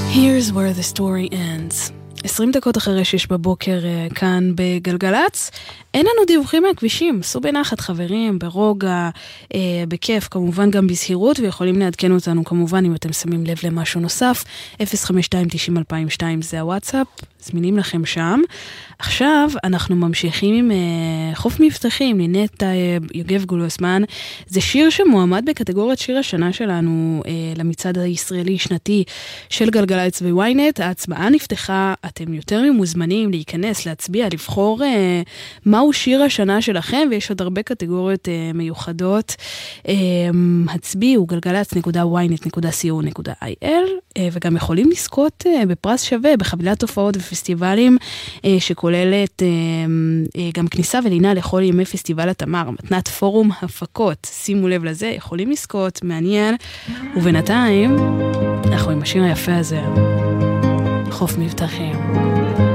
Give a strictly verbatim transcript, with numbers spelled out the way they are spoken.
Here's where the story ends. עשרים דקות אחרי שש בבוקר כאן בגלגלץ, אין לנו דיווחים מהכבישים, סעו בנחת חברים, ברוגע, אה, בכיף, כמובן גם בזהירות, ויכולים לעדכן אותנו כמובן אם אתם שמים לב למשהו נוסף, אפס חמש שתיים תשעים אלפיים ושתיים זה הוואטסאפ, זמינים לכם שם. עכשיו אנחנו ממשיכים עם אה, חוף מבטחים, לינת טייב, יוגב גולוסמן, זה שיר שמועמד בקטגוריית שיר השנה שלנו אה, למצעד הישראלי שנתי של גלגלץ וויינט, ההצבעה נפתחה, אתם יותר ממוזמנים להיכנס, להצביע, לבחור אה, מהו שיר השנה שלכם, ויש עוד הרבה קטגוריות אה, מיוחדות. אה, הצביעו גלגלץ נקודה וויינט נקודה סי או נקודה איי אל, אה, וגם יכולים לזכות אה, בפרס שווה, בחבילת תופעות ופסטיבלים, אה, שכוללת אה, אה, גם כניסה ולינה לכל ימי פסטיבל התמר, מתנת פורום הפקות, שימו לב לזה, יכולים לזכות, מעניין, ובינתיים, אנחנו עם השיר היפה הזה, חוף מבטחים.